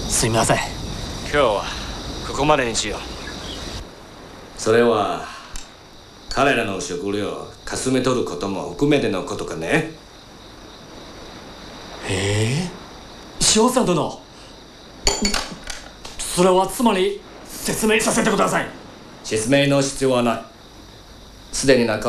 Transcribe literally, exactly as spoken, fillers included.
すみません。 今日はここまでにしよう。 それは彼らの食料をかすめ取ることも含めてのことかね。 ええ翔さん殿、それはつまり説明させてください。 説明の必要はない。すでに仲